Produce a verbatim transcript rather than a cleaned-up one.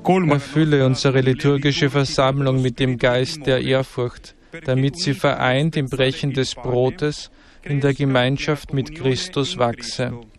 Erfülle unsere liturgische Versammlung mit dem Geist der Ehrfurcht, damit sie vereint im Brechen des Brotes in der Gemeinschaft mit Christus wachse.